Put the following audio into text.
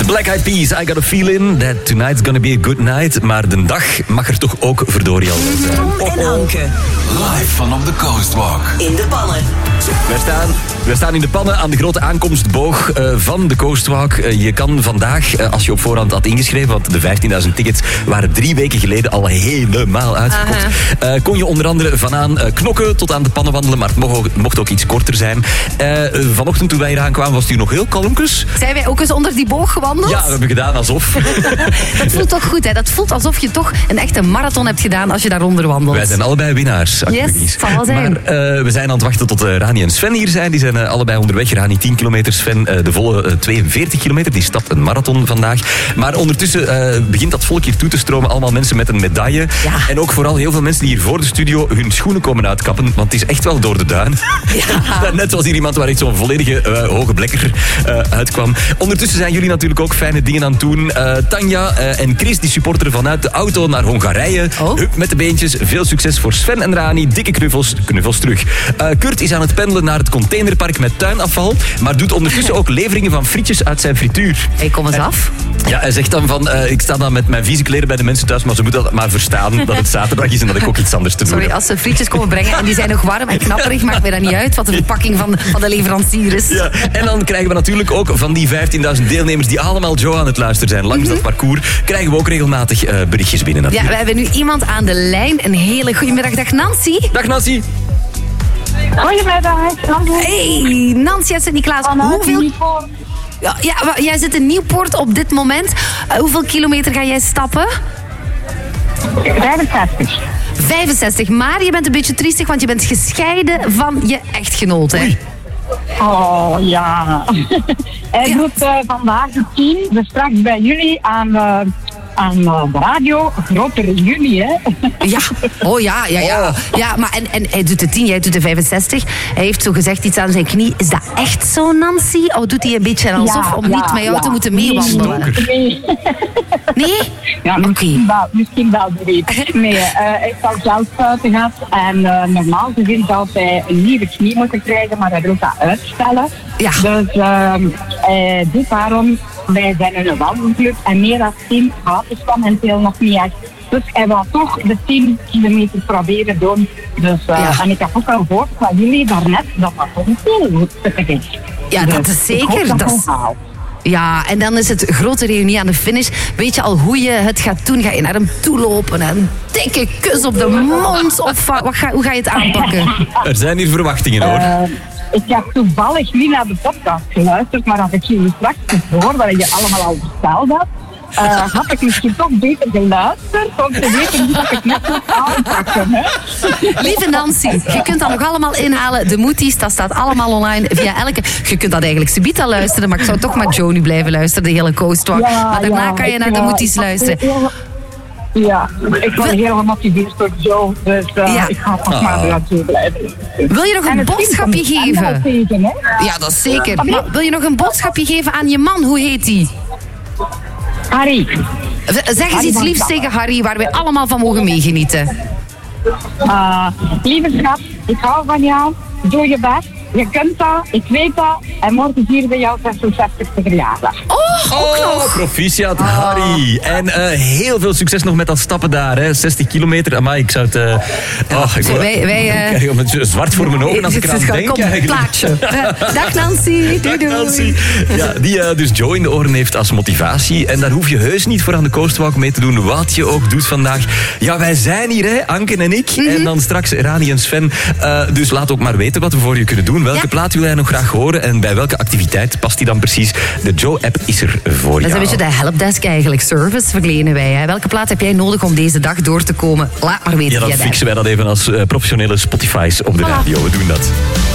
Black Eyed Peas, I got a feeling that tonight's gonna be a good night. Maar de dag mag er toch ook verdorie al wel zijn. Tom en Anke. Live vanop de Coastwalk. In de pannen. We staan in de pannen aan de grote aankomstboog van de Coastwalk. Je kan vandaag, als je op voorhand had ingeschreven, want de 15.000 tickets waren 3 weken geleden al helemaal uitverkocht. Kon je onder andere vanaan knokken tot aan de pannen wandelen, maar het mocht ook iets korter zijn. Vanochtend toen wij hier aankwamen was het hier nog heel kalmkes. Zijn wij ook eens onder die boog gewandeld? Ja, we hebben gedaan alsof. Dat voelt toch goed, hè? Dat voelt alsof je toch een echte marathon hebt gedaan als je daaronder wandelt. Wij zijn allebei winnaars. Yes, zal wel zijn. Maar we zijn aan het wachten tot Rani en Sven hier zijn. Die zijn allebei onderweg. Rani 10 kilometer, Sven de volle 42 kilometer. Die stapt een marathon vandaag. Maar ondertussen begint dat volk hier toe te stromen. Allemaal mensen met een medaille. Ja. En ook vooral heel veel mensen die hier voor de studio hun schoenen komen uitkappen. Want het is echt wel door de duin. Ja. Net was hier iemand waar echt zo'n volledige hoge blekker uitkwam. Ondertussen zijn jullie natuurlijk ook fijne dingen aan het doen. Tanja en Chris die supporteren vanuit de auto naar Hongarije. Hup met de beentjes. Veel succes voor Sven en Rani. Dikke knuffels terug. Kurt is aan het pendelen naar het containerpark met tuinafval. Maar doet ondertussen ook leveringen van frietjes uit zijn frituur. Hey, kom eens af. Ja, hij zegt dan van, ik sta dan met mijn vieze kleren bij de mensen thuis, maar ze moeten dat maar verstaan dat het zaterdag is en dat ik ook iets anders te doen heb. Sorry, als ze frietjes komen brengen en die zijn nog warm en knapperig, maakt mij dat niet uit wat de verpakking van de leverancier is. Ja, en dan krijgen we natuurlijk ook van die 15.000 deelnemers die allemaal Joe aan het luisteren zijn langs dat parcours, krijgen we ook regelmatig berichtjes binnen natuurlijk. Ja, we hebben nu iemand aan de lijn. Een hele goedemiddag. Dag Nancy. Dag Nancy. Goedemiddag. Hey, Nancy en Sint-Niklaas. Hoeveel... Ja, jij zit in Nieuwpoort op dit moment. Hoeveel kilometer ga jij stappen? 65. 65, maar je bent een beetje triestig, want je bent gescheiden van je echtgenoot, hè? Oei. Oh, ja. Hij doet vandaag de 10, dus straks bij jullie aan de radio. Grote reunie, hè? Ja, oh ja. Ja, maar en hij doet de 10, jij doet de 65. Hij heeft zo gezegd iets aan zijn knie. Is dat echt zo, Nancy? Of doet hij een beetje alsof om niet met jou te moeten meewandelen? Nee? Ja, misschien wel weet. Nee, ik zou zelf buiten gaan. En normaal gezien zou hij een nieuwe knie moeten krijgen, maar hij wil dat uitstellen. Ja. Dus dit daarom, wij zijn een wandelclub en meer dan 10 gratis kwam en veel nog niet echt. Dus hij wil toch de 10 kilometer proberen doen. Dus, en ik heb ook al gehoord van jullie daarnet dat toch een heel goed is. Ja, dus dat is zeker. Ja, en dan is het grote reunie aan de finish. Weet je al hoe je het gaat doen? Ga je naar hem toe lopen? Een dikke kus op de mond? Of hoe ga je het aanpakken? Er zijn hier verwachtingen, hoor. Ik heb toevallig niet naar de podcast geluisterd, maar als ik jullie straks hoor wat je allemaal al verteld had, had ik misschien toch beter geluisterd om te weten hoe ik het net moet aanpakken. Hè? Lieve Nancy, je kunt dat nog allemaal inhalen. De Moeties, dat staat allemaal online via elke... Je kunt dat eigenlijk subiet al luisteren, maar ik zou toch met Joe nu blijven luisteren, de hele Coastwalk. Maar daarna kan je naar de Moeties luisteren. Ja, ik ben heel gemotiveerd door Joe, dus ik ga nog maar naartoe blijven. Wil je nog een boodschapje geven? Ja, dat is zeker. Maar wil je nog een boodschapje geven aan je man? Hoe heet die? Harry. Zeg eens iets liefs tegen Harry, waar wij allemaal van mogen meegenieten. Lieve schat, ik hou van jou. Doe je best. Je kunt dat, ik weet dat. En morgen vieren we jouw 66e verjaardag. Oh, proficiat, Harry. En heel veel succes nog met dat stappen daar. Hè. 60 kilometer. Amai, ik zou het... ik krijg een zwart voor mijn ogen als ik eraan denk. Kom, plaatje. Dag Nancy. Dag Nancy. Ja, die dus Joe in de oren heeft als motivatie. En daar hoef je heus niet voor aan de Coastwalk mee te doen. Wat je ook doet vandaag. Ja, wij zijn hier, hè, Anke en ik. En dan straks Rani en Sven. Dus laat ook maar weten wat we voor je kunnen doen. Welke plaat wil jij nog graag horen en bij welke activiteit past die dan precies? De Joe-app is er voor jou. Dat is een beetje de helpdesk eigenlijk. Service verlenen wij. Hè. Welke plaat heb jij nodig om deze dag door te komen? Laat maar weten. Ja, dan fixen wij dat even als professionele Spotify's op de radio. We doen dat.